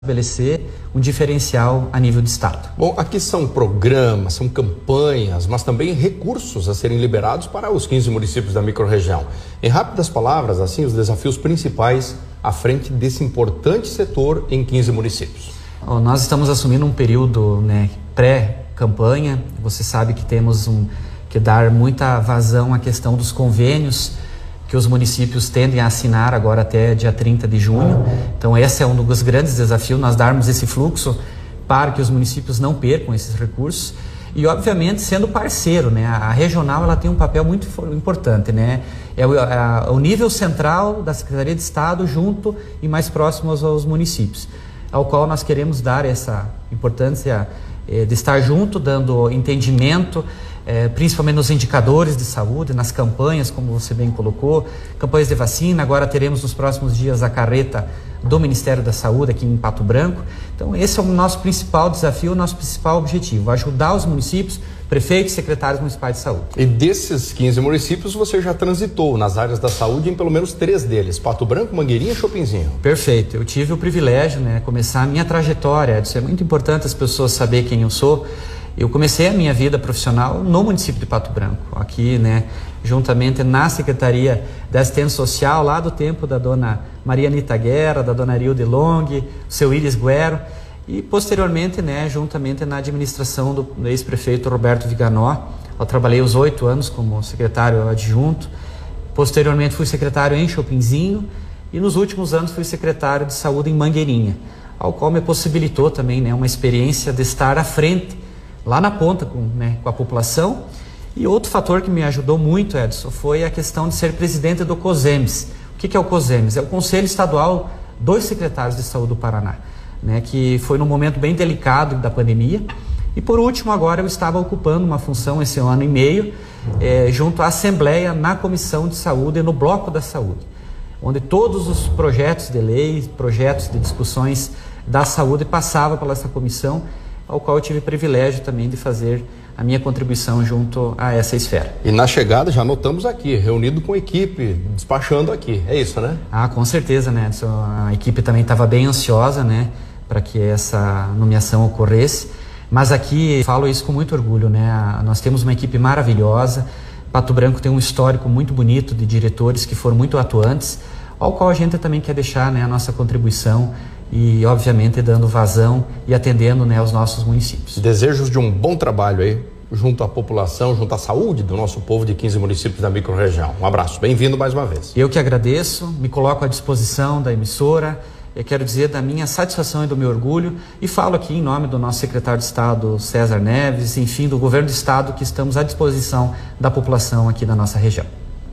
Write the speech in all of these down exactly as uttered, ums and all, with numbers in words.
estabelecer um diferencial a nível de estado. Bom, aqui são programas, são campanhas, mas também recursos a serem liberados para os quinze municípios da microrregião. Em rápidas palavras, assim, os desafios principais à frente desse importante setor em quinze municípios. Nós estamos assumindo um período, né, pré-campanha. Você sabe que temos um, que dar muita vazão à questão dos convênios que os municípios tendem a assinar agora até dia trinta de junho. Então esse é um dos grandes desafios, nós darmos esse fluxo para que os municípios não percam esses recursos e obviamente sendo parceiro, né? A regional ela tem um papel muito importante, né? É o, a, o nível central da Secretaria de Estado junto e mais próximo aos, aos municípios, ao qual nós queremos dar essa importância eh, de estar junto, dando entendimento, É, principalmente nos indicadores de saúde, nas campanhas, como você bem colocou, campanhas de vacina. Agora teremos nos próximos dias a carreta do Ministério da Saúde aqui em Pato Branco. Então esse é o nosso principal desafio, o nosso principal objetivo, ajudar os municípios, prefeitos e secretários municipais de saúde. E desses quinze municípios você já transitou nas áreas da saúde em pelo menos três deles, Pato Branco, Mangueirinha e Chopinzinho. Perfeito, eu tive o privilégio, né, começar a minha trajetória. Isso é muito importante as pessoas saberem quem eu sou. Eu comecei a minha vida profissional no município de Pato Branco, aqui, né, juntamente na Secretaria da Assistência Social, lá do tempo da dona Maria Anita Guerra, da dona Arilde Long, do seu Iris Guero, e posteriormente, né, juntamente na administração do ex-prefeito Roberto Viganó. Eu trabalhei os oito anos como secretário adjunto, posteriormente fui secretário em Chopinzinho e nos últimos anos fui secretário de saúde em Mangueirinha, ao qual me possibilitou também, né, uma experiência de estar à frente lá na ponta com, né, com a população. E outro fator que me ajudou muito, Edson, foi a questão de ser presidente do COSEMES. O que, que é o COSEMES? É o Conselho Estadual dos Secretários de Saúde do Paraná, né, que foi num momento bem delicado da pandemia. E por último, agora eu estava ocupando uma função esse ano e meio, é, junto à Assembleia na Comissão de Saúde e no Bloco da Saúde, onde todos os projetos de lei, projetos de discussões da saúde passavam pela essa comissão, ao qual eu tive o privilégio também de fazer a minha contribuição junto a essa esfera. E na chegada já notamos aqui, reunido com a equipe, despachando aqui, é isso, né? Ah, com certeza, né, Edson? A equipe também estava bem ansiosa, né, para que essa nomeação ocorresse, mas aqui falo isso com muito orgulho, né? Nós temos uma equipe maravilhosa, Pato Branco tem um histórico muito bonito de diretores que foram muito atuantes, ao qual a gente também quer deixar, né, a nossa contribuição e, obviamente, dando vazão e atendendo, né, os nossos municípios. Desejos de um bom trabalho aí, junto à população, junto à saúde do nosso povo de quinze municípios da microrregião. Um abraço, bem-vindo mais uma vez. Eu que agradeço, me coloco à disposição da emissora, eu quero dizer da minha satisfação e do meu orgulho, e falo aqui em nome do nosso secretário de Estado, César Neves, enfim, do governo do Estado, que estamos à disposição da população aqui da nossa região.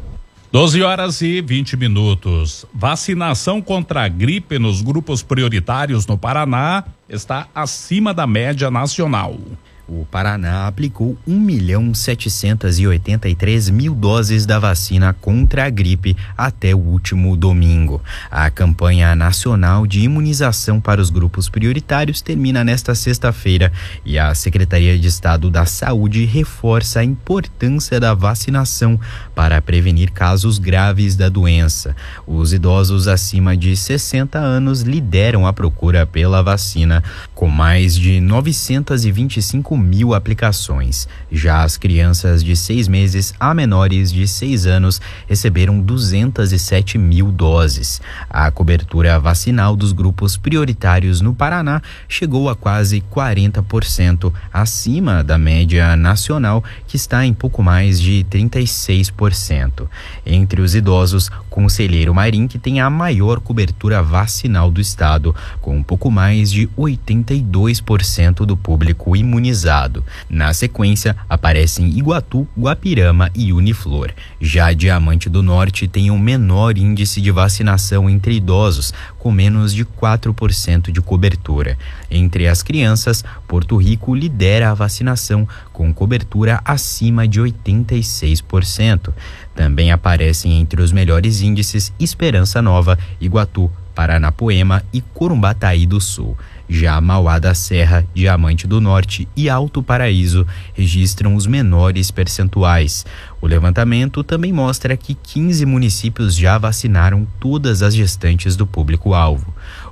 doze horas e vinte minutos. Vacinação contra a gripe nos grupos prioritários no Paraná está acima da média nacional. O Paraná aplicou um milhão setecentos e oitenta e três mil doses da vacina contra a gripe até o último domingo. A campanha nacional de imunização para os grupos prioritários termina nesta sexta-feira e a Secretaria de Estado da Saúde reforça a importância da vacinação para prevenir casos graves da doença. Os idosos acima de sessenta anos lideram a procura pela vacina, com mais de novecentos e vinte e cinco mil aplicações. Já as crianças de seis meses a menores de seis anos receberam duzentos e sete mil doses. A cobertura vacinal dos grupos prioritários no Paraná chegou a quase quarenta por cento, acima da média nacional, que está em pouco mais de trinta e seis por cento. Entre os idosos, Conselheiro Marim, que tem a maior cobertura vacinal do estado, com um pouco mais de oitenta e dois por cento do público imunizado. Na sequência, aparecem Iguatu, Guapirama e Uniflor. Já Diamante do Norte tem um menor índice de vacinação entre idosos, com menos de quatro por cento de cobertura. Entre as crianças, Porto Rico lidera a vacinação, com cobertura acima de oitenta e seis por cento. Também aparecem entre os melhores índices Esperança Nova, Iguatu, Paranapoema e Corumbataí do Sul. Já Mauá da Serra, Diamante do Norte e Alto Paraíso registram os menores percentuais. O levantamento também mostra que quinze municípios já vacinaram todas as gestantes do público-alvo.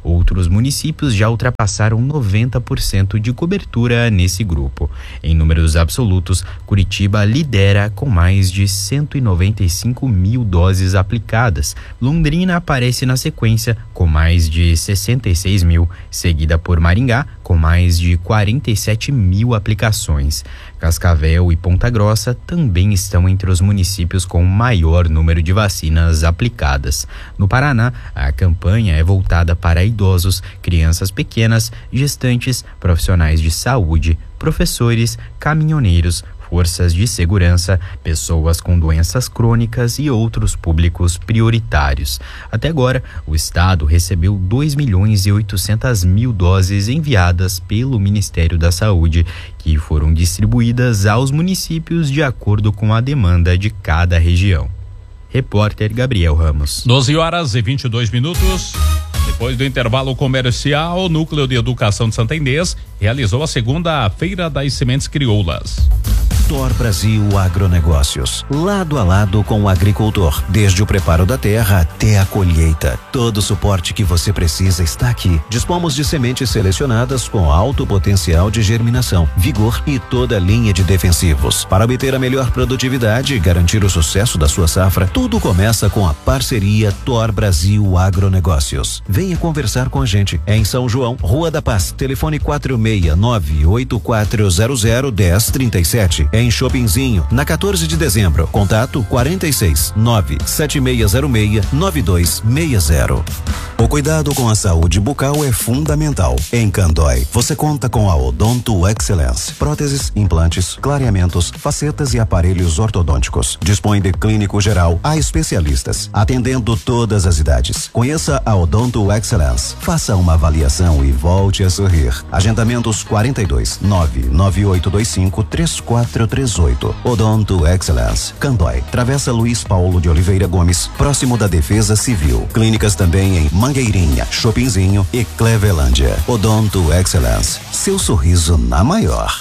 Outros municípios já ultrapassaram noventa por cento de cobertura nesse grupo. Em números absolutos, Curitiba lidera com mais de cento e noventa e cinco mil doses aplicadas. Londrina aparece na sequência com mais de sessenta e seis mil, seguida por Maringá com mais de quarenta e sete mil aplicações. Cascavel e Ponta Grossa também estão entre os municípios com maior número de vacinas aplicadas. No Paraná, a campanha é voltada para idosos, crianças pequenas, gestantes, profissionais de saúde, professores, caminhoneiros, forças de segurança, pessoas com doenças crônicas e outros públicos prioritários. Até agora, o estado recebeu dois milhões e oitocentas mil doses enviadas pelo Ministério da Saúde, que foram distribuídas aos municípios de acordo com a demanda de cada região. Repórter Gabriel Ramos. doze horas e vinte e dois minutos. Depois do intervalo comercial, o Núcleo de Educação de Santa Inês realizou a segunda Feira das Sementes Crioulas. Thor Brasil Agronegócios, lado a lado com o agricultor, desde o preparo da terra até a colheita. Todo o suporte que você precisa está aqui. Dispomos de sementes selecionadas com alto potencial de germinação, vigor e toda a linha de defensivos. Para obter a melhor produtividade e garantir o sucesso da sua safra, tudo começa com a parceria Thor Brasil Agronegócios. Venha conversar com a gente. É em São João, Rua da Paz, telefone quatro seis nove oito quatro zero zero um zero três sete. Em Shoppingzinho, na quatorze de dezembro. Contato quarenta e seis, nove sete seis zero seis, nove dois seis zero. O cuidado com a saúde bucal é fundamental. Em Candói, você conta com a Odonto Excellence. Próteses, implantes, clareamentos, facetas e aparelhos ortodônticos. Dispõe de clínico geral a especialistas, atendendo todas as idades. Conheça a Odonto Excellence. Faça uma avaliação e volte a sorrir. Agendamentos quarenta e dois, nove nove oito dois cinco, três quatro três oito. Odonto Excellence. Candói, Travessa Luiz Paulo de Oliveira Gomes, próximo da Defesa Civil. Clínicas também em Mangueirinha, Shoppingzinho e Clevelândia. Odonto Excellence. Seu sorriso na maior.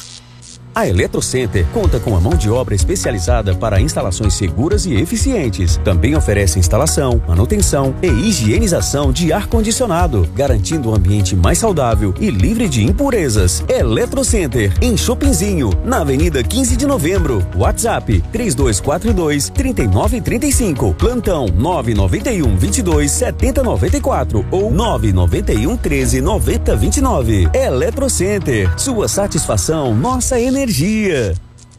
A Eletrocenter conta com a mão de obra especializada para instalações seguras e eficientes. Também oferece instalação, manutenção e higienização de ar-condicionado, garantindo um ambiente mais saudável e livre de impurezas. Eletrocenter, em Shoppingzinho, na Avenida quinze de novembro. WhatsApp três dois quatro dois, três nove três cinco. Plantão nove nove um, vinte e dois, setenta noventa e quatro ou nove nove um, treze, noventa vinte e nove. Eletrocenter, sua satisfação, nossa energia. Energia.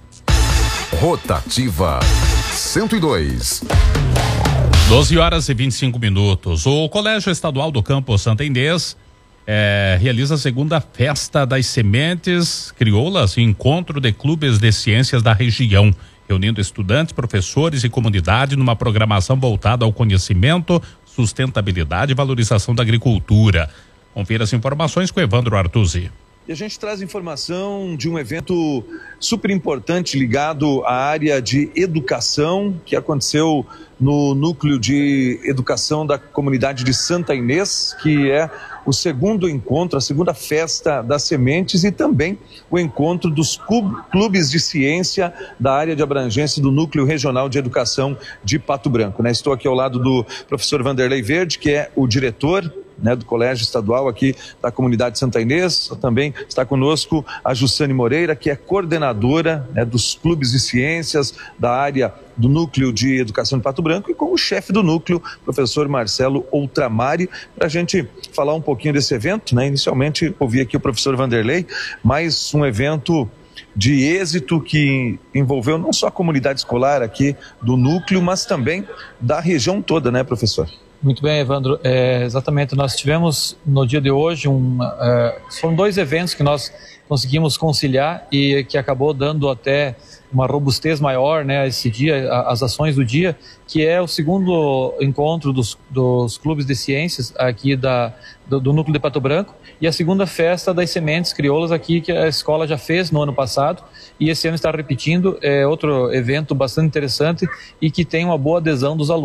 Rotativa cento e dois. doze horas e vinte e cinco minutos. O Colégio Estadual do Campo Santa Inês é, realiza a segunda Festa das Sementes Crioulas, encontro de clubes de ciências da região, reunindo estudantes, professores e comunidade numa programação voltada ao conhecimento, sustentabilidade e valorização da agricultura. Confira as informações com Evandro Artuzzi. E a gente traz informação de um evento super importante ligado à área de educação, que aconteceu no Núcleo de Educação da Comunidade de Santa Inês, que é o segundo encontro, a segunda Festa das Sementes e também o encontro dos clubes de ciência da área de abrangência do Núcleo Regional de Educação de Pato Branco, né? Estou aqui ao lado do professor Vanderlei Verde, que é o diretor, né, do Colégio Estadual aqui da Comunidade Santa Inês. Também está conosco a Jussane Moreira, que é coordenadora, né, dos clubes de ciências da área do Núcleo de Educação de Pato Branco, e com o chefe do núcleo, professor Marcelo Outramari, para a gente falar um pouquinho desse evento, né? Inicialmente ouvi aqui o professor Vanderlei, mais um evento de êxito que envolveu não só a comunidade escolar aqui do núcleo, mas também da região toda, né, professor? Muito bem, Evandro. É, exatamente, nós tivemos no dia de hoje, um, é, foram dois eventos que nós conseguimos conciliar e que acabou dando até uma robustez maior, né, esse dia, as ações do dia, que é o segundo encontro dos, dos clubes de ciências aqui da, do, do Núcleo de Pato Branco, e a segunda Festa das Sementes Crioulas aqui, que a escola já fez no ano passado, e esse ano está repetindo. É outro evento bastante interessante e que tem uma boa adesão dos alunos.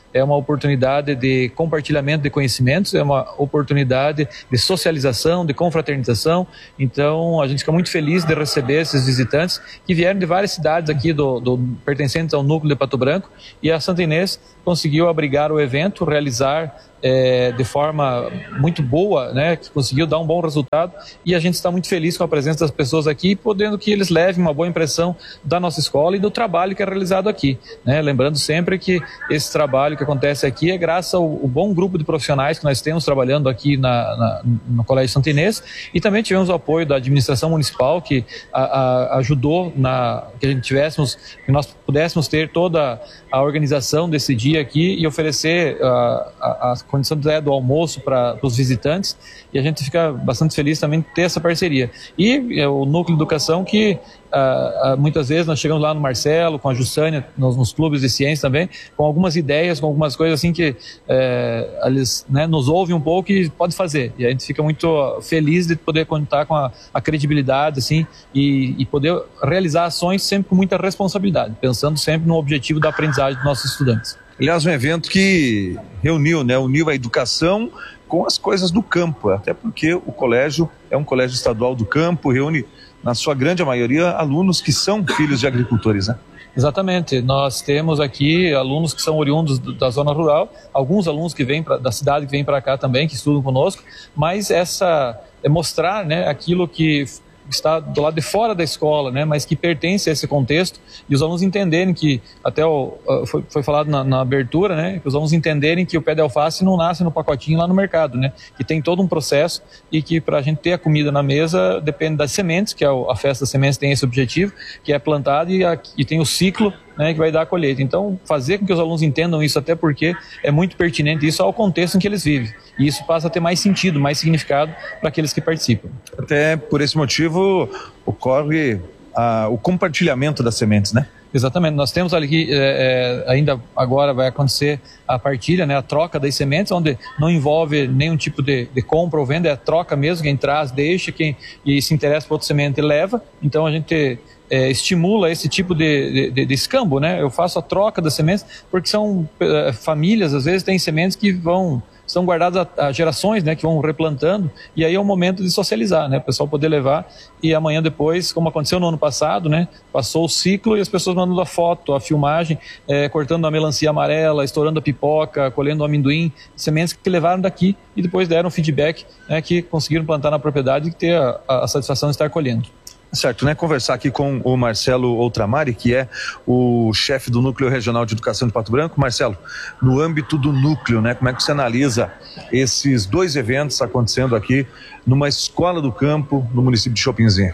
é uma oportunidade de compartilhamento de conhecimentos, é uma oportunidade de socialização, de confraternização. Então a gente fica muito feliz de receber esses visitantes que vieram de várias cidades aqui do, do pertencentes ao núcleo de Pato Branco, e a Santa Inês conseguiu abrigar o evento, realizar É, de forma muito boa, né, que conseguiu dar um bom resultado, e a gente está muito feliz com a presença das pessoas aqui, podendo que eles levem uma boa impressão da nossa escola e do trabalho que é realizado aqui, né? Lembrando sempre que esse trabalho que acontece aqui é graças ao, ao bom grupo de profissionais que nós temos trabalhando aqui na, na, no Colégio Santa Inês, e também tivemos o apoio da administração municipal que a, a, ajudou na, que a gente tivéssemos, que nós pudéssemos ter toda a organização desse dia aqui e oferecer a, a, a condição do almoço para os visitantes, e a gente fica bastante feliz também de ter essa parceria. E é o Núcleo de Educação que uh, uh, muitas vezes nós chegamos lá no Marcelo, com a Jussânia, nos, nos clubes de ciência também, com algumas ideias, com algumas coisas assim que uh, eles, né, nos ouvem um pouco e pode fazer, e a gente fica muito feliz de poder contar com a, a credibilidade assim, e, e poder realizar ações sempre com muita responsabilidade, pensando sempre no objetivo da aprendizagem dos nossos estudantes. Aliás, um evento que reuniu, né, uniu a educação com as coisas do campo, até porque o colégio é um colégio estadual do campo, reúne, na sua grande maioria, alunos que são filhos de agricultores, né? Exatamente, nós temos aqui alunos que são oriundos da zona rural, alguns alunos que vêm pra, da cidade que vêm para cá também, que estudam conosco, mas essa é mostrar, né, aquilo que está do lado de fora da escola, né, mas que pertence a esse contexto, e os alunos entenderem que, até o, foi, foi falado na, na abertura, né, que os alunos entenderem que o pé de alface não nasce no pacotinho lá no mercado, né, que tem todo um processo, e que para a gente ter a comida na mesa depende das sementes, que é a festa das sementes tem esse objetivo, que é plantado e, a, e tem o ciclo, né, que vai dar a colheita. Então, fazer com que os alunos entendam isso, até porque é muito pertinente isso ao contexto em que eles vivem. E isso passa a ter mais sentido, mais significado para aqueles que participam. Até por esse motivo ocorre a, o compartilhamento das sementes, né? Exatamente. Nós temos ali, é, é, ainda agora vai acontecer a partilha, né, a troca das sementes, onde não envolve nenhum tipo de, de compra ou venda, é a troca mesmo, quem traz, deixa, quem e se interessa por outra semente leva. Então a gente é, estimula esse tipo de, de, de escambo, né? Eu faço a troca das sementes, porque são é, famílias, às vezes tem sementes que vão... são guardadas a, a gerações, né, que vão replantando, e aí é o momento de socializar, né, o pessoal poder levar, e amanhã depois, como aconteceu no ano passado, né, passou o ciclo e as pessoas mandando a foto, a filmagem, é, cortando a melancia amarela, estourando a pipoca, colhendo o amendoim, sementes que levaram daqui e depois deram feedback, né, que conseguiram plantar na propriedade e ter a, a satisfação de estar colhendo. Certo, né? Conversar aqui com o Marcelo Outramari, que é o chefe do Núcleo Regional de Educação de Pato Branco. Marcelo, no âmbito do núcleo, né? Como é que você analisa esses dois eventos acontecendo aqui numa escola do campo no município de Chopinzinho?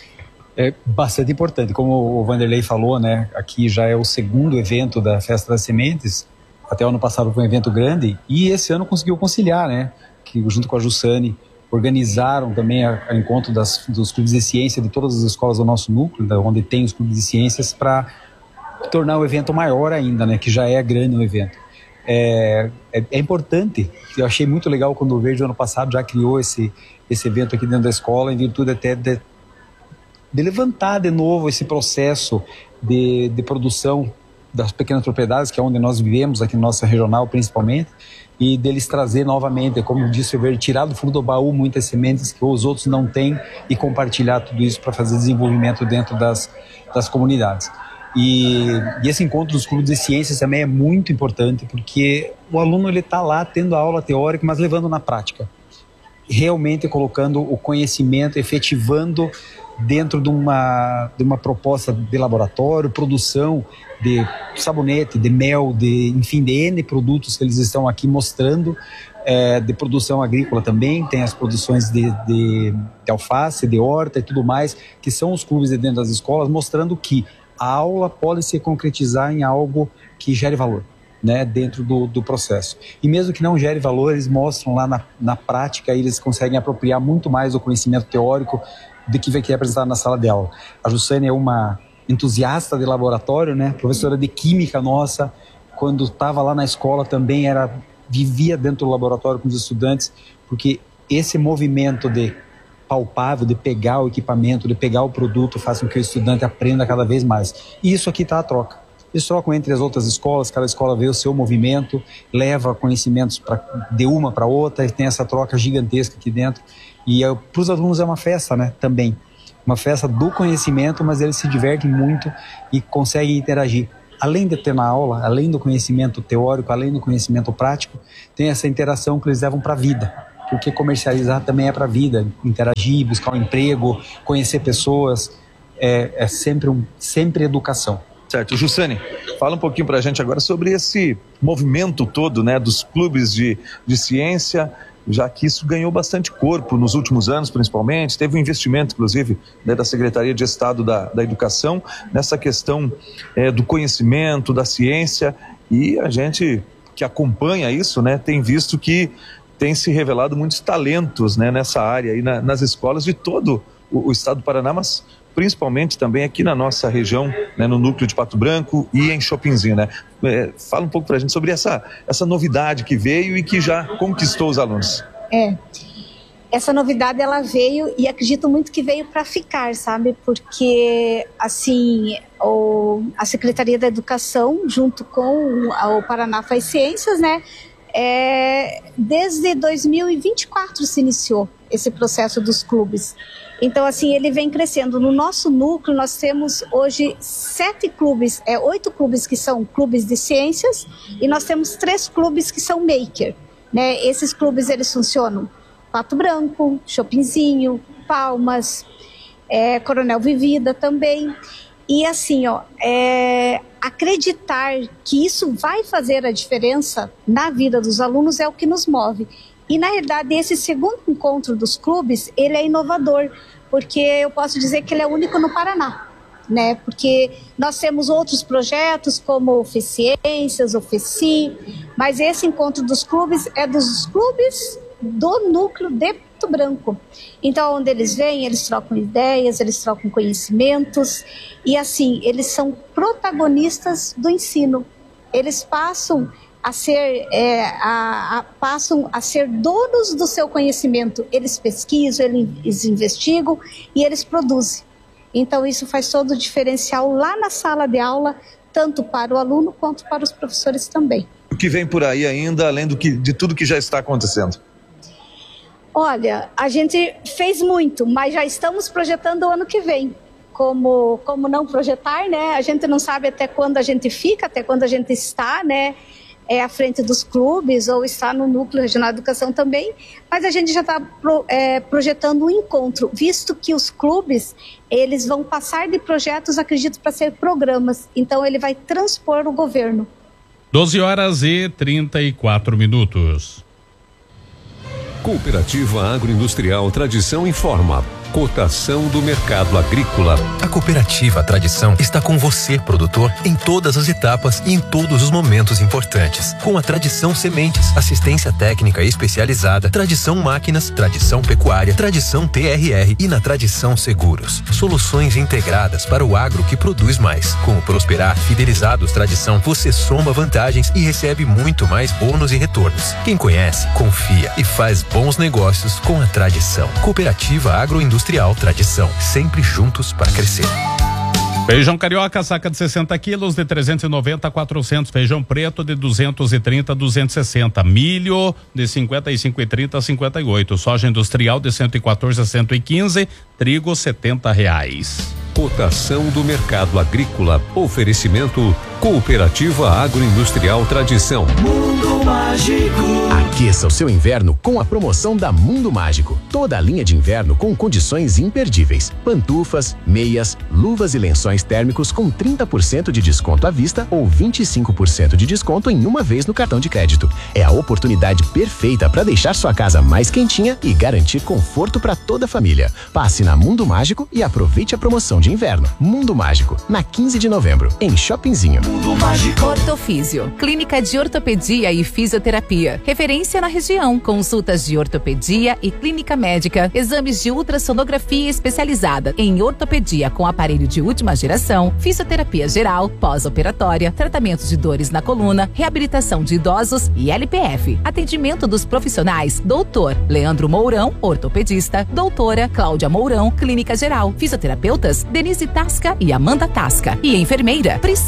É bastante importante, como o Vanderlei falou, né? Aqui já é o segundo evento da Festa das Sementes. Até o ano passado foi um evento grande e esse ano conseguiu conciliar, né? Que junto com a Jussane organizaram também a, a encontro das, dos clubes de ciência de todas as escolas do nosso núcleo, da, onde tem os clubes de ciências, para tornar o evento maior ainda, né, que já é grande o evento. É, é, é importante, eu achei muito legal quando o Verde ano passado já criou esse, esse evento aqui dentro da escola, em virtude até de, de levantar de novo esse processo de, de produção das pequenas propriedades, que é onde nós vivemos aqui na nossa regional principalmente, e deles trazer novamente, como disse o Verde, tirar do fundo do baú muitas sementes que os outros não têm e compartilhar tudo isso para fazer desenvolvimento dentro das, das comunidades. E, e esse encontro dos clubes de ciências também é muito importante, porque o aluno está lá tendo a aula teórica, mas levando na prática. Realmente colocando o conhecimento, efetivando dentro de uma, de uma proposta de laboratório, produção de sabonete, de mel, de, enfim, de N produtos que eles estão aqui mostrando, é, de produção agrícola também, tem as produções de, de, de alface, de horta e tudo mais, que são os clubes de dentro das escolas, mostrando que a aula pode se concretizar em algo que gere valor, né, dentro do, do processo. E mesmo que não gere valor, eles mostram lá na, na prática, e eles conseguem apropriar muito mais do conhecimento teórico do que vai ser apresentado na sala de aula. A Jussane é uma entusiasta de laboratório, né, professora de química nossa, quando estava lá na escola também era, vivia dentro do laboratório com os estudantes, porque esse movimento de palpável, de pegar o equipamento, de pegar o produto, faz com que o estudante aprenda cada vez mais. E isso aqui está a troca. Eles trocam entre as outras escolas, cada escola vê o seu movimento, leva conhecimentos pra, de uma para outra, e tem essa troca gigantesca aqui dentro. E é, para os alunos é uma festa, né, também. Uma festa do conhecimento, mas eles se divertem muito e conseguem interagir. Além de ter na aula, além do conhecimento teórico, além do conhecimento prático, tem essa interação que eles levam para a vida. Porque comercializar também é para a vida. Interagir, buscar um emprego, conhecer pessoas, é, é sempre, um, sempre educação. Certo. Jussane, fala um pouquinho para a gente agora sobre esse movimento todo, né, dos clubes de, de ciência, já que isso ganhou bastante corpo nos últimos anos, principalmente. Teve um investimento, inclusive, né, da Secretaria de Estado da, da Educação nessa questão é, do conhecimento, da ciência, e a gente que acompanha isso, né, tem visto que tem se revelado muitos talentos, né, nessa área aí na, nas escolas de todo o, o estado do Paraná, mas principalmente também aqui na nossa região, né, no núcleo de Pato Branco e em Chopinzinho, né? É, fala um pouco pra gente sobre essa, essa novidade que veio e que já conquistou os alunos. É, essa novidade ela veio e acredito muito que veio para ficar, sabe? Porque, assim, o, a Secretaria da Educação, junto com o Paraná Faz Ciências, né? É, desde dois mil e vinte e quatro se iniciou esse processo dos clubes. Então, assim, ele vem crescendo. No nosso núcleo, nós temos hoje sete clubes, é, oito clubes que são clubes de ciências e nós temos três clubes que são maker, né? Esses clubes, eles funcionam Pato Branco, Chopinzinho, Palmas, é, Coronel Vivida também. E assim, ó, é, acreditar que isso vai fazer a diferença na vida dos alunos é o que nos move. E, na verdade, esse segundo encontro dos clubes, ele é inovador, porque eu posso dizer que ele é único no Paraná, né? Porque nós temos outros projetos, como o Oficiências, o Feci, mas esse encontro dos clubes é dos clubes do núcleo de Pato Branco. Então, onde eles vêm, eles trocam ideias, eles trocam conhecimentos, e, assim, eles são protagonistas do ensino. Eles passam a ser, é, a, a, passam a ser donos do seu conhecimento. Eles pesquisam, eles investigam e eles produzem. Então, isso faz todo o diferencial lá na sala de aula, tanto para o aluno quanto para os professores também. O que vem por aí ainda, além do que, de tudo que já está acontecendo? Olha, a gente fez muito, mas já estamos projetando o ano que vem. Como, como não projetar, né? A gente não sabe até quando a gente fica, até quando a gente está, né? É, à frente dos clubes ou está no Núcleo Regional de Educação também, mas a gente já está pro, é, projetando um encontro, visto que os clubes, eles vão passar de projetos, acredito, para ser programas, então ele vai transpor o governo. doze horas e trinta e quatro minutos. Cooperativa Agroindustrial Tradição informa. Cotação do mercado agrícola. A Cooperativa Tradição está com você, produtor, em todas as etapas e em todos os momentos importantes. Com a Tradição Sementes, assistência técnica especializada, Tradição Máquinas, Tradição Pecuária, Tradição T R R e na Tradição Seguros. Soluções integradas para o agro que produz mais. Com o Prosperar Fidelizados Tradição, você soma vantagens e recebe muito mais bônus e retornos. Quem conhece, confia e faz bons negócios com a Tradição. Cooperativa Agroindustrial Tradição, sempre juntos para crescer. Feijão carioca, saca de sessenta quilos, de trezentos e noventa a quatrocentos. Feijão preto de duzentos e trinta a duzentos e sessenta. Milho de cinquenta e cinco e trinta a cinquenta e oito. Soja industrial de cento e quatorze a cento e quinze. Trigo setenta reais. Cotação do mercado agrícola. Oferecimento Cooperativa Agroindustrial Tradição. Mundo Mágico. Aqueça o seu inverno com a promoção da Mundo Mágico. Toda a linha de inverno com condições imperdíveis. Pantufas, meias, luvas e lençóis térmicos com trinta por cento de desconto à vista ou vinte e cinco por cento de desconto em uma vez no cartão de crédito. É a oportunidade perfeita para deixar sua casa mais quentinha e garantir conforto para toda a família. Passe na Mundo Mágico e aproveite a promoção de inverno. Mundo Mágico, na quinze de novembro, em Chopinzinho. Mundo Mágico. Ortofísio, clínica de ortopedia e fisioterapia. Referência na região. Consultas de ortopedia e clínica médica. Exames de ultrassonografia especializada em ortopedia com aparelho de última geração. Fisioterapia geral, pós-operatória, tratamento de dores na coluna, reabilitação de idosos e L P F. Atendimento dos profissionais doutor Leandro Mourão, ortopedista, doutora Cláudia Mourão, clínica geral. Fisioterapeutas Denise Tasca e Amanda Tasca. E enfermeira Priscila Lourenço.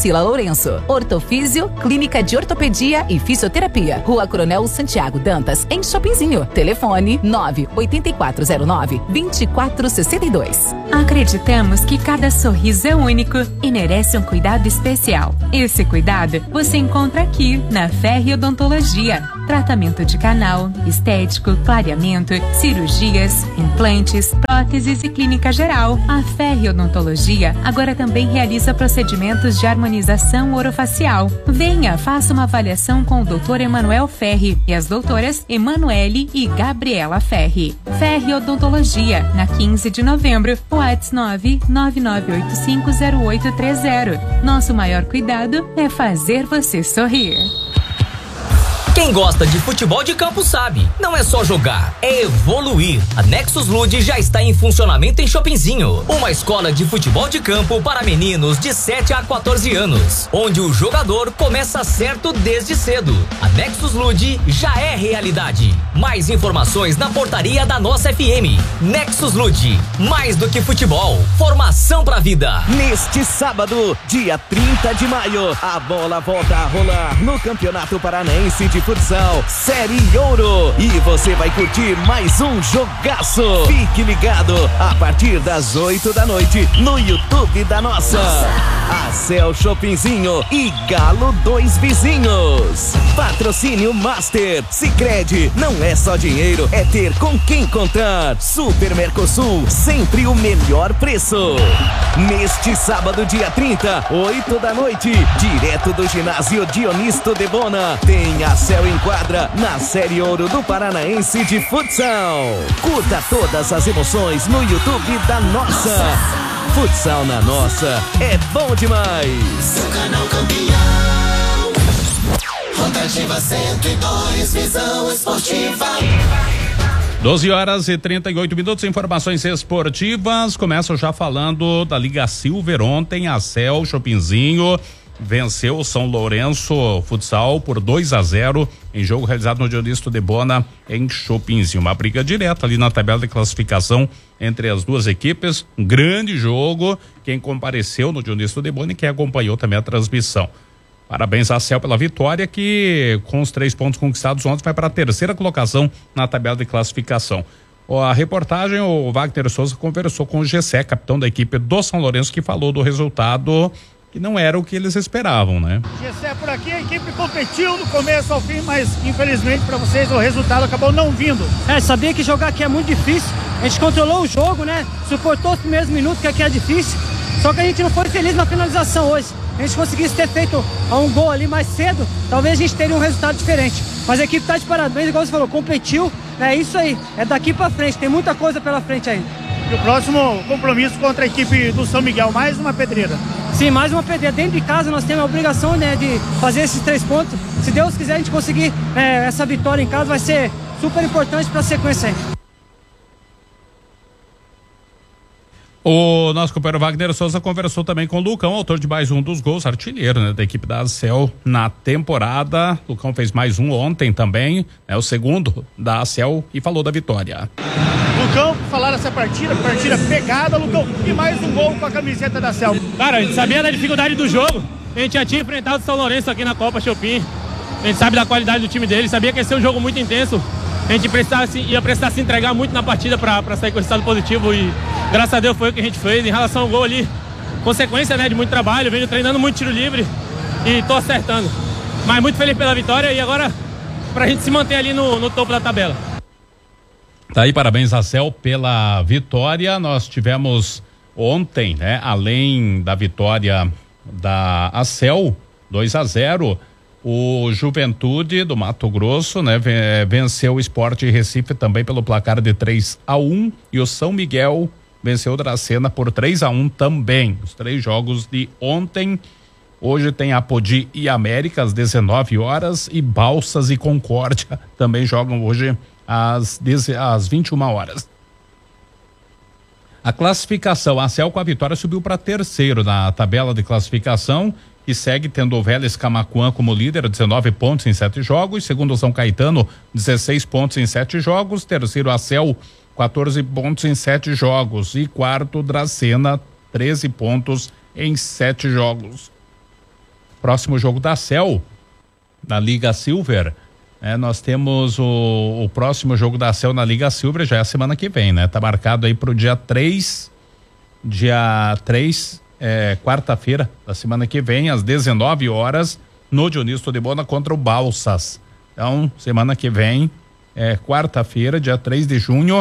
Lourenço. Ortofísio, Clínica de Ortopedia e Fisioterapia. Rua Coronel Santiago Dantas, em Shoppingzinho. Telefone nove oito quatro zero nove, dois quatro seis dois. Acreditamos que cada sorriso é único e merece um cuidado especial. Esse cuidado você encontra aqui na Ferri Odontologia. Tratamento de canal, estético, clareamento, cirurgias, implantes, próteses e clínica geral. A Ferri Odontologia agora também realiza procedimentos de harmonização orofacial. Venha, faça uma avaliação com o doutor Emanuel Ferri e as doutoras Emanuele e Gabriela Ferri. Ferri Odontologia, na quinze de novembro, WhatsApp nove nove nove oito cinco zero oito três zero. Nosso maior cuidado é fazer você sorrir. Quem gosta de futebol de campo sabe, não é só jogar, é evoluir. A Nexus Lude já está em funcionamento em Shoppingzinho, uma escola de futebol de campo para meninos de sete a quatorze anos, onde o jogador começa certo desde cedo. A Nexus Lude já é realidade. Mais informações na portaria da nossa F M. Nexus Lude, mais do que futebol, formação pra vida. Neste sábado, dia trinta de maio, a bola volta a rolar no Campeonato Paranaense de Futsal Série Ouro e você vai curtir mais um jogaço. Fique ligado a partir das oito da noite no YouTube da nossa Acel Shoppingzinho e Galo Dois Vizinhos. Patrocínio Master. Sicredi, não é só dinheiro, é ter com quem contar. Super Mercosul, sempre o melhor preço. Neste sábado, dia trinta, oito da noite, direto do ginásio Dionisto de Bona, tem Acel em quadra na Série Ouro do Paranaense de Futsal. Curta todas as emoções no YouTube da nossa. Futsal na nossa é bom demais. Seu canal campeão. Rotativa cento e dois, visão esportiva. doze horas e trinta e oito minutos, informações esportivas. Começam já falando da Liga Silver. Ontem, a Acel Shoppingzinho venceu o São Lourenço Futsal por dois a zero em jogo realizado no Dionisto de Bona em Shoppingzinho. Uma briga direta ali na tabela de classificação entre as duas equipes. Um grande jogo. Quem compareceu no Dionisto de Bona e quem acompanhou também a transmissão. Parabéns à Acel pela vitória, que com os três pontos conquistados ontem vai para a terceira colocação na tabela de classificação. A reportagem, o Wagner Souza conversou com o Gessé, capitão da equipe do São Lourenço, que falou do resultado que não era o que eles esperavam, né? Gessé, por aqui a equipe competiu do começo ao fim, mas infelizmente para vocês o resultado acabou não vindo. É, sabia que jogar aqui é muito difícil, a gente controlou o jogo, né? Suportou os primeiros minutos, que aqui é difícil, só que a gente não foi feliz na finalização hoje. A gente conseguisse ter feito um gol ali mais cedo, talvez a gente teria um resultado diferente. Mas a equipe está de parabéns, igual você falou, competiu, é isso aí, é daqui para frente, tem muita coisa pela frente ainda. E o próximo compromisso contra a equipe do São Miguel, mais uma pedreira. Sim, mais uma pedreira. Dentro de casa nós temos a obrigação, né, de fazer esses três pontos. Se Deus quiser a gente conseguir é, essa vitória em casa, vai ser super importante para a sequência aí. O nosso companheiro Wagner Souza conversou também com o Lucão, autor de mais um dos gols, artilheiro, né, da equipe da Acel na temporada. O Lucão fez mais um ontem também, é o segundo da Acel, e falou da vitória. Lucão, falar dessa partida, partida pegada, Lucão, e mais um gol com a camiseta da Acel. Cara, a gente sabia da dificuldade do jogo, a gente já tinha enfrentado o São Lourenço aqui na Copa Chopin, a gente sabe da qualidade do time dele, sabia que ia ser um jogo muito intenso. A gente precisava, ia precisar se entregar muito na partida para sair com resultado positivo e graças a Deus foi o que a gente fez. Em relação ao gol ali, consequência, né, de muito trabalho, venho treinando muito tiro livre e tô acertando. Mas muito feliz pela vitória e agora pra gente se manter ali no, no topo da tabela. Tá aí, parabéns a Acel pela vitória. Nós tivemos ontem, né, além da vitória da Acel, dois a zero, o Juventude do Mato Grosso, né, venceu o Sport Recife também pelo placar de três a um e o São Miguel venceu o Dracena por três a um também. Os três jogos de ontem. Hoje tem Apodi e América às dezenove horas e Balsas e Concórdia também jogam hoje às, às vinte e uma horas. A classificação, a Acel com a vitória subiu para terceiro na tabela de classificação e segue tendo o Vélez Camaquã como líder, dezenove pontos em sete jogos. Segundo o São Caetano, dezesseis pontos em sete jogos. Terceiro, Acel, quatorze pontos em sete jogos. E quarto, Dracena, treze pontos em sete jogos. próximo jogo da C E L, da Liga Silver, é, nós temos o, o próximo jogo da C E L na Liga Silver, já é a semana que vem, né? Tá marcado aí pro dia três, dia três, é, quarta-feira da semana que vem, às dezenove horas, no Dionísio Todebona contra o Balsas. Então, semana que vem, é, quarta-feira, dia três de junho,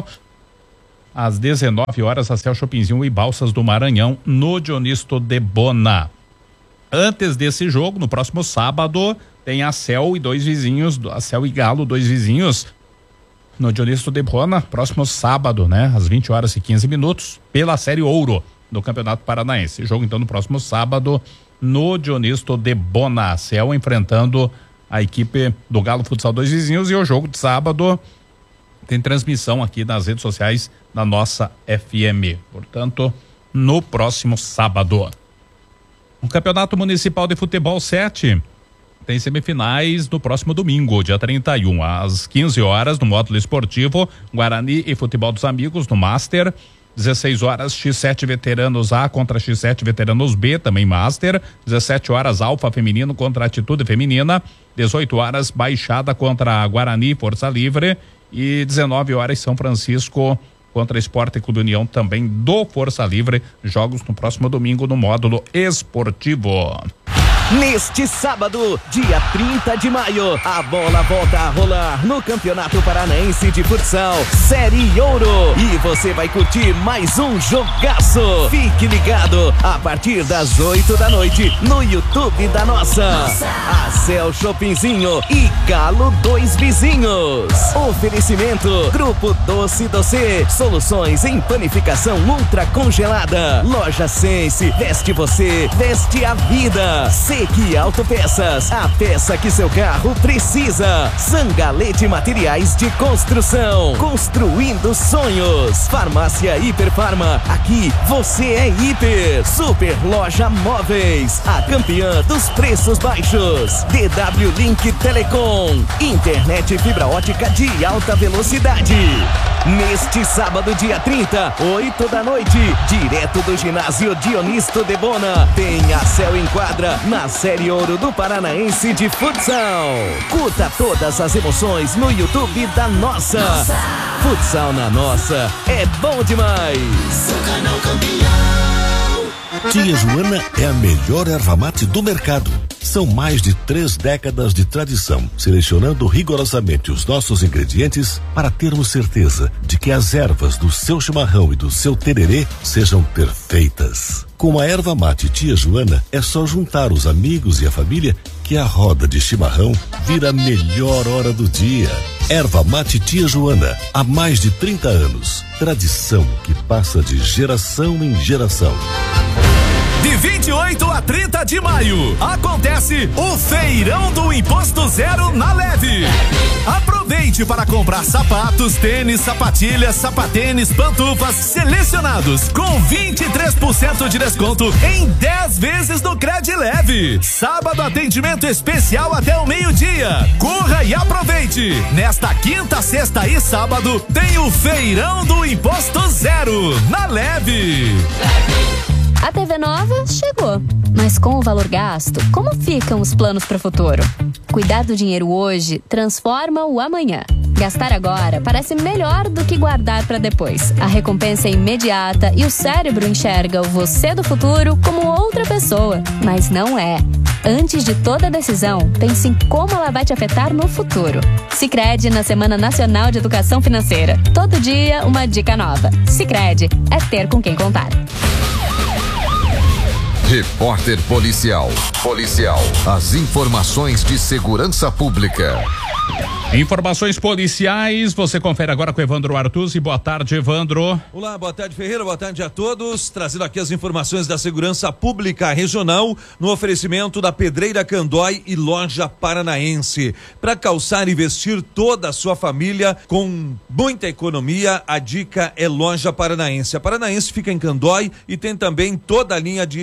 às dezenove horas, a C E L Shoppingzinho e Balsas do Maranhão, no Dionísio Todebona. Antes desse jogo, no próximo sábado, tem a C E L e dois vizinhos, a C E L e Galo, dois vizinhos, no Dionísio Todebona, próximo sábado, né? Às vinte horas e quinze minutos, pela Série Ouro do Campeonato Paranaense. Jogo, então, no próximo sábado, no Dionísio Todebona. A C E L enfrentando a equipe do Galo Futsal dois vizinhos, e o jogo de sábado tem transmissão aqui nas redes sociais da nossa F M. Portanto, no próximo sábado. O Campeonato Municipal de Futebol sete tem semifinais no próximo domingo, dia trinta e um, às quinze horas, no módulo esportivo, Guarani e Futebol dos Amigos, no Master. dezesseis horas, X sete Veteranos A contra X sete Veteranos B, também Master. dezessete horas, Alfa Feminino contra Atitude Feminina. dezoito horas, Baixada contra Guarani e Força Livre. E dezenove horas, São Francisco contra Esporte Clube União, também do Força Livre. Jogos no próximo domingo no módulo esportivo. Neste sábado, dia trinta de maio, a bola volta a rolar no Campeonato Paranaense de Futsal Série Ouro. E você vai curtir mais um jogaço. Fique ligado a partir das oito da noite no YouTube da nossa. nossa. A C E L Shoppingzinho e Galo Dois Vizinhos. Oferecimento Grupo Doce Doce. Soluções em panificação ultra congelada. Loja Sense. Veste você, veste a vida. Sequi Autopeças, a peça que seu carro precisa. Zangalete Materiais de Construção, construindo sonhos. Farmácia Hiperfarma, aqui você é hiper. Super Loja Móveis, a campeã dos preços baixos. D W Link Telecom, internet fibra ótica de alta velocidade. Neste sábado, dia trinta, oito da noite, direto do ginásio Dionísio Todebona, tem a C E L em quadra na Série Ouro do Paranaense de Futsal. Curta todas as emoções no YouTube da nossa. nossa. Futsal na nossa é bom demais. Seu canal campeão. Tia Joana é a melhor erva mate do mercado. São mais de três décadas de tradição, selecionando rigorosamente os nossos ingredientes para termos certeza de que as ervas do seu chimarrão e do seu tererê sejam perfeitas. Com a erva mate Tia Joana, é só juntar os amigos e a família que a roda de chimarrão vira a melhor hora do dia. Erva mate Tia Joana, há mais de trinta anos. Tradição que passa de geração em geração. De vinte e oito a trinta de maio, acontece o Feirão do Imposto Zero na Leve. Aproveite para comprar sapatos, tênis, sapatilhas, sapatênis, pantufas selecionados com vinte e três por cento de desconto em dez vezes no Cred Leve. Sábado, atendimento especial até o meio-dia. Corra e aproveite. Nesta quinta, sexta e sábado, tem o Feirão do Imposto Zero na Leve. A T V nova chegou, mas com o valor gasto, como ficam os planos para o futuro? Cuidar do dinheiro hoje transforma o amanhã. Gastar agora parece melhor do que guardar para depois. A recompensa é imediata e o cérebro enxerga o você do futuro como outra pessoa, mas não é. Antes de toda decisão, pense em como ela vai te afetar no futuro. Sicredi na Semana Nacional de Educação Financeira. Todo dia uma dica nova. Sicredi é ter com quem contar. Repórter Policial. Policial. As informações de segurança pública. Informações policiais, você confere agora com Evandro Artuzzi. Boa tarde, Evandro. Olá, boa tarde, Ferreira, boa tarde a todos. Trazendo aqui as informações da segurança pública regional no oferecimento da Pedreira Candói e Loja Paranaense. Para calçar e vestir toda a sua família com muita economia, a dica é Loja Paranaense. A Paranaense fica em Candói e tem também toda a linha de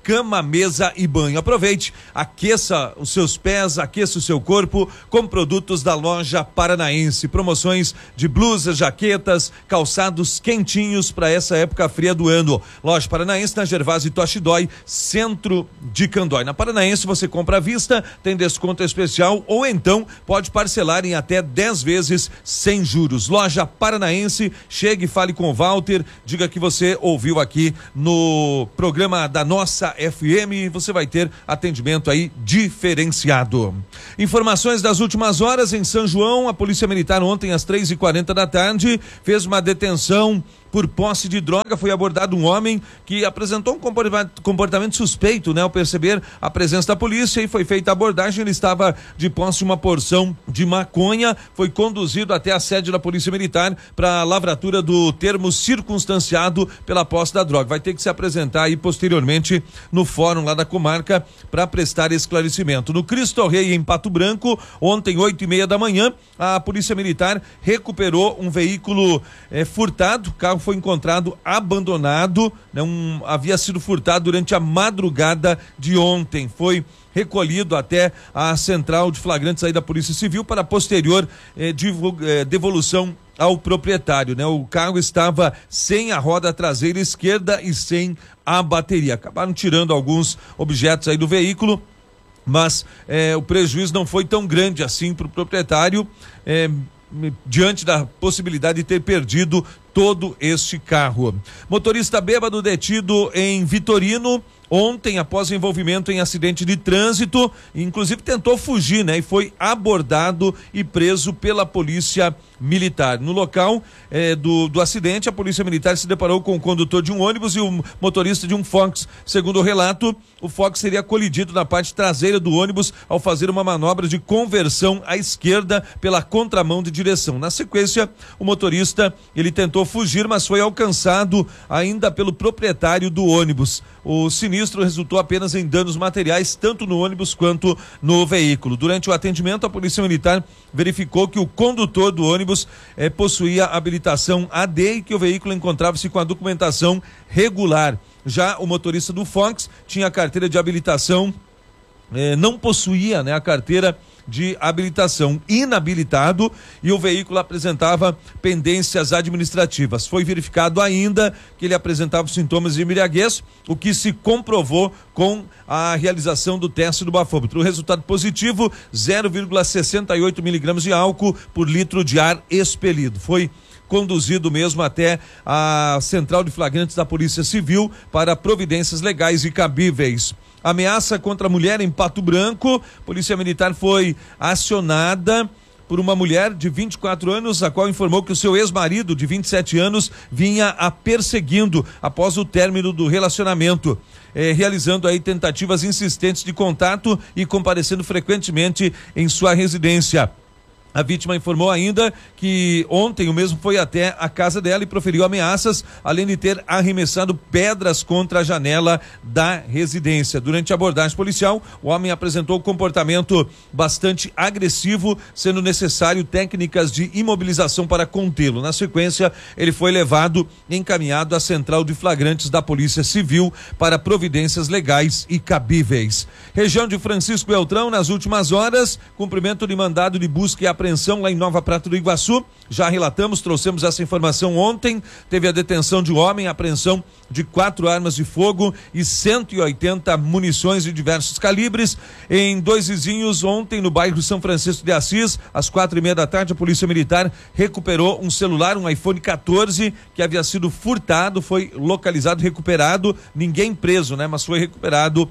cama, mesa e banho. Aproveite, aqueça os seus pés, aqueça o seu corpo com produtos da Loja Paranaense. Promoções de blusas, jaquetas, calçados quentinhos para essa época fria do ano. Loja Paranaense na Gervásio Toshidói, centro de Candói. Na Paranaense você compra à vista, tem desconto especial ou então pode parcelar em até dez vezes sem juros. Loja Paranaense, chegue e fale com o Walter, diga que você ouviu aqui no programa da nossa F M, você vai ter atendimento aí diferenciado. Informações das últimas horas em São João, a Polícia Militar ontem às três e quarenta da tarde fez uma detenção por posse de droga. Foi abordado um homem que apresentou um comportamento suspeito, né? Ao perceber a presença da polícia, e foi feita a abordagem. Ele estava de posse de uma porção de maconha, foi conduzido até a sede da Polícia Militar para a lavratura do termo circunstanciado pela posse da droga. Vai ter que se apresentar aí posteriormente no fórum lá da comarca para prestar esclarecimento. No Cristo Rei, em Pato Branco, ontem, oito e meia da manhã, a Polícia Militar recuperou um veículo eh, furtado. O carro foi encontrado abandonado, né? um, havia sido furtado durante a madrugada de ontem. Foi recolhido até a central de flagrantes aí da Polícia Civil para posterior eh, divulga, eh, devolução ao proprietário, né? O carro estava sem a roda traseira esquerda e sem a bateria. Acabaram tirando alguns objetos aí do veículo, mas eh, o prejuízo não foi tão grande assim para o proprietário, eh, diante da possibilidade de ter perdido todo este carro. Motorista bêbado detido em Vitorino ontem após envolvimento em acidente de trânsito, inclusive tentou fugir, né? E foi abordado e preso pela Polícia Militar. No local eh, do, do acidente, a Polícia Militar se deparou com o condutor de um ônibus e o motorista de um Fox. Segundo o relato, o Fox seria colidido na parte traseira do ônibus ao fazer uma manobra de conversão à esquerda pela contramão de direção. Na sequência, o motorista, ele tentou fugir, mas foi alcançado ainda pelo proprietário do ônibus. O sinistro resultou apenas em danos materiais, tanto no ônibus quanto no veículo. Durante o atendimento, a Polícia Militar verificou que o condutor do ônibus eh, possuía habilitação A D e que o veículo encontrava-se com a documentação regular. Já o motorista do Fox tinha a carteira de habilitação, eh, não possuía, né, a carteira de habilitação, inabilitado, e o veículo apresentava pendências administrativas. Foi verificado ainda que ele apresentava sintomas de embriaguez, o que se comprovou com a realização do teste do bafômetro. O resultado positivo, zero vírgula sessenta e oito miligramas de álcool por litro de ar expelido. Foi conduzido mesmo até a central de flagrantes da Polícia Civil para providências legais e cabíveis. Ameaça contra a mulher em Pato Branco. Polícia Militar foi acionada por uma mulher de vinte e quatro anos, a qual informou que o seu ex-marido de vinte e sete anos vinha a perseguindo após o término do relacionamento, eh, realizando aí tentativas insistentes de contato e comparecendo frequentemente em sua residência. A vítima informou ainda que ontem o mesmo foi até a casa dela e proferiu ameaças, além de ter arremessado pedras contra a janela da residência. Durante a abordagem policial, o homem apresentou comportamento bastante agressivo, sendo necessário técnicas de imobilização para contê-lo. Na sequência, ele foi levado e encaminhado à central de flagrantes da Polícia Civil para providências legais e cabíveis. Região de Francisco Beltrão, nas últimas horas, cumprimento de mandado de busca e apreensão apreensão lá em Nova Prata do Iguaçu. Já relatamos, trouxemos essa informação ontem. Teve a detenção de um homem, a apreensão de quatro armas de fogo e cento e oitenta munições de diversos calibres. Em dois vizinhos, ontem no bairro São Francisco de Assis, às quatro e meia da tarde, a Polícia Militar recuperou um celular, um iPhone quatorze, que havia sido furtado, foi localizado, recuperado, ninguém preso, né? Mas foi recuperado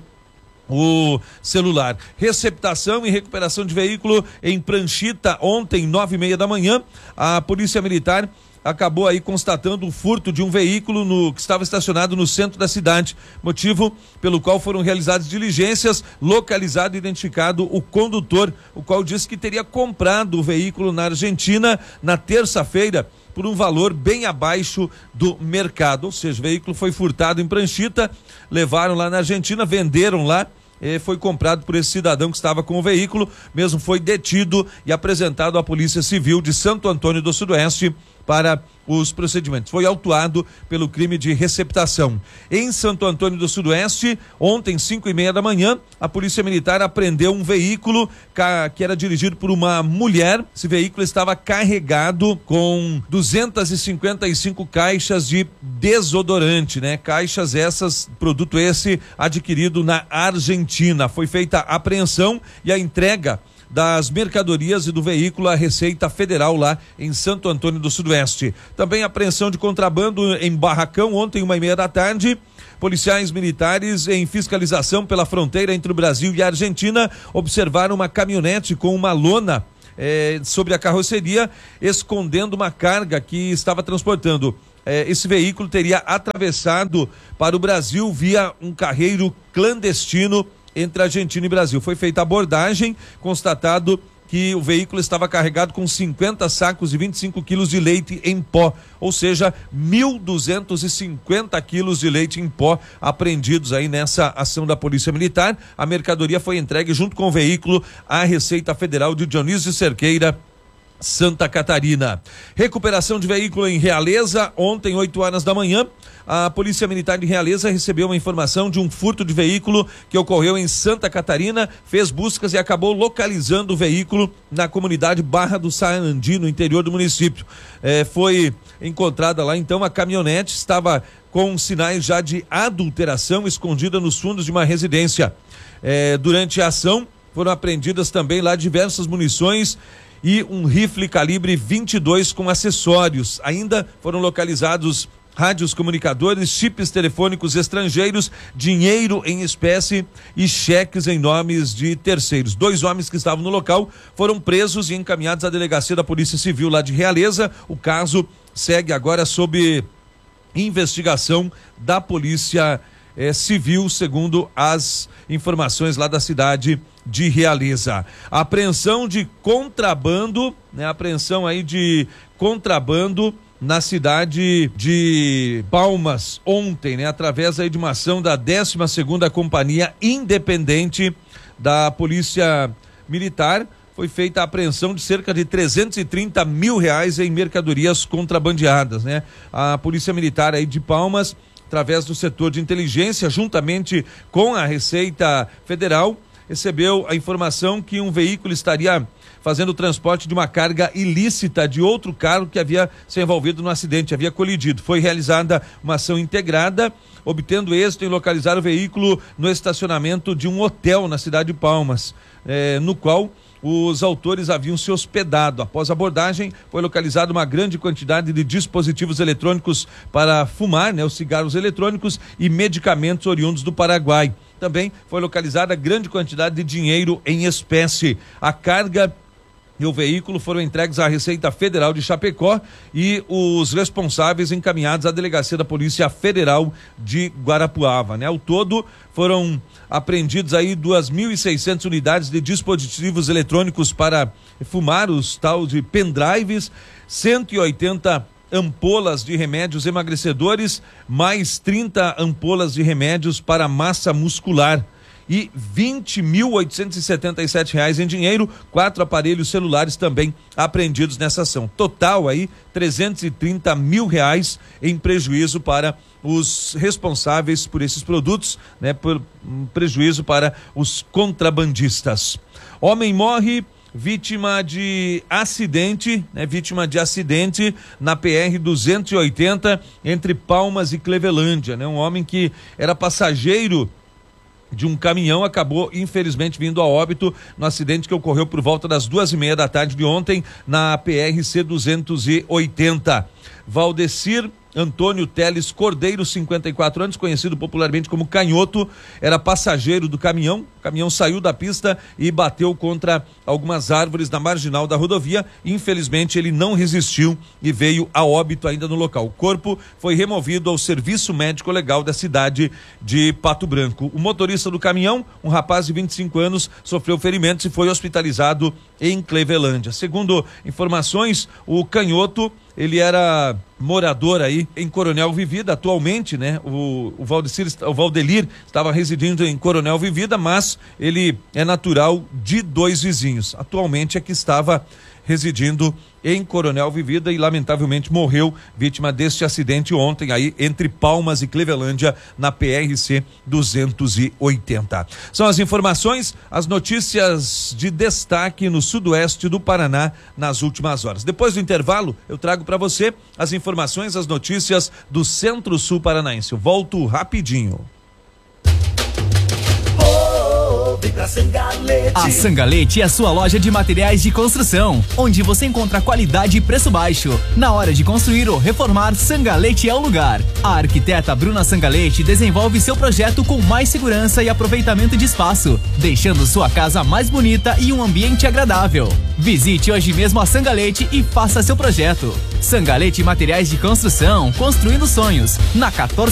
o celular. Receptação e recuperação de veículo em Pranchita ontem, nove e meia da manhã. A Polícia Militar acabou aí constatando o furto de um veículo no, que estava estacionado no centro da cidade, motivo pelo qual foram realizadas diligências, localizado e identificado o condutor, o qual disse que teria comprado o veículo na Argentina na terça-feira por um valor bem abaixo do mercado, ou seja, o veículo foi furtado em Pranchita, levaram lá na Argentina, venderam lá, eh, foi comprado por esse cidadão que estava com o veículo, mesmo foi detido e apresentado à Polícia Civil de Santo Antônio do Sudoeste para os procedimentos. Foi autuado pelo crime de receptação. Em Santo Antônio do Sudoeste, ontem, cinco e meia da manhã, a Polícia Militar apreendeu um veículo que era dirigido por uma mulher. Esse veículo estava carregado com duzentas e cinquenta e cinco caixas de desodorante, né? Caixas essas, produto esse adquirido na Argentina. Foi feita a apreensão e a entrega das mercadorias e do veículo à Receita Federal lá em Santo Antônio do Sudoeste. Também apreensão de contrabando em Barracão, ontem, uma e meia da tarde. Policiais militares em fiscalização pela fronteira entre o Brasil e a Argentina observaram uma caminhonete com uma lona eh, sobre a carroceria, escondendo uma carga que estava transportando. Eh, esse veículo teria atravessado para o Brasil via um carreiro clandestino entre Argentina e Brasil. Foi feita a abordagem, constatado que o veículo estava carregado com cinquenta sacos e vinte e cinco quilos de leite em pó, ou seja, mil duzentos e cinquenta quilos de leite em pó apreendidos aí nessa ação da Polícia Militar. A mercadoria foi entregue junto com o veículo à Receita Federal de Dionísio Cerqueira, Santa Catarina. Recuperação de veículo em Realeza, ontem, oito horas da manhã. A Polícia Militar de Realeza recebeu uma informação de um furto de veículo que ocorreu em Santa Catarina, fez buscas e acabou localizando o veículo na comunidade Barra do Sarandi, no interior do município. É, foi encontrada lá então a caminhonete, estava com sinais já de adulteração, escondida nos fundos de uma residência. É, durante a ação foram apreendidas também lá diversas munições e um rifle calibre vinte e dois com acessórios. Ainda foram localizados rádios comunicadores, chips telefônicos estrangeiros, dinheiro em espécie e cheques em nomes de terceiros. Dois homens que estavam no local foram presos e encaminhados à delegacia da Polícia Civil lá de Realeza. O caso segue agora sob investigação da Polícia eh, Civil, segundo as informações lá da cidade de Realeza. A apreensão de contrabando, né? Apreensão aí de contrabando na cidade de Palmas ontem, né? Através aí de uma ação da décima segunda Companhia Independente da Polícia Militar, foi feita a apreensão de cerca de trezentos e trinta mil reais em mercadorias contrabandeadas, né? A Polícia Militar aí de Palmas, através do setor de inteligência, juntamente com a Receita Federal, recebeu a informação que um veículo estaria fazendo o transporte de uma carga ilícita de outro carro que havia se envolvido no acidente, havia colidido. Foi realizada uma ação integrada, obtendo êxito em localizar o veículo no estacionamento de um hotel na cidade de Palmas, eh, no qual os autores haviam se hospedado. Após a abordagem, foi localizada uma grande quantidade de dispositivos eletrônicos para fumar, né, os cigarros eletrônicos e medicamentos oriundos do Paraguai. Também foi localizada grande quantidade de dinheiro em espécie. A carga e o veículo foram entregues à Receita Federal de Chapecó e os responsáveis encaminhados à Delegacia da Polícia Federal de Guarapuava, né? Ao todo foram apreendidos aí duas mil e seiscentas unidades de dispositivos eletrônicos para fumar, os tal de pendrives, cento e oitenta ampolas de remédios emagrecedores, mais trinta ampolas de remédios para massa muscular e vinte mil oitocentos e setenta e sete reais em dinheiro, quatro aparelhos celulares também apreendidos nessa ação. Total aí trezentos e trinta mil reais em prejuízo para os responsáveis por esses produtos, né? Por um prejuízo para os contrabandistas. Homem morre vítima de acidente, né? Vítima de acidente na P R duzentos e oitenta entre Palmas e Clevelândia, né? Um homem que era passageiro de um caminhão acabou infelizmente vindo a óbito no acidente que ocorreu por volta das duas e meia da tarde de ontem na P R C duzentos e oitenta. Valdecir Antônio Teles Cordeiro, cinquenta e quatro anos, conhecido popularmente como Canhoto, era passageiro do caminhão. O caminhão saiu da pista e bateu contra algumas árvores na marginal da rodovia. Infelizmente, ele não resistiu e veio a óbito ainda no local. O corpo foi removido ao Serviço Médico Legal da cidade de Pato Branco. O motorista do caminhão, um rapaz de vinte e cinco anos, sofreu ferimentos e foi hospitalizado em Clevelândia. Segundo informações, o Canhoto, ele era morador aí em Coronel Vivida, atualmente, né? O, o, Valdecir, o Valdelir estava residindo em Coronel Vivida, mas ele é natural de Dois Vizinhos. Atualmente é que estava residindo em Coronel Vivida e lamentavelmente morreu vítima deste acidente ontem aí entre Palmas e Clevelândia na P R C duzentos e oitenta. São as informações, as notícias de destaque no sudoeste do Paraná nas últimas horas. Depois do intervalo, eu trago para você as informações, as notícias do Centro-Sul Paranaense. Eu volto rapidinho. A Sangalete é a sua loja de materiais de construção, onde você encontra qualidade e preço baixo. Na hora de construir ou reformar, Sangalete é o lugar. A arquiteta Bruna Sangalete desenvolve seu projeto com mais segurança e aproveitamento de espaço, deixando sua casa mais bonita e um ambiente agradável. Visite hoje mesmo a Sangalete e faça seu projeto. Sangalete Materiais de Construção, construindo sonhos. Na quatorze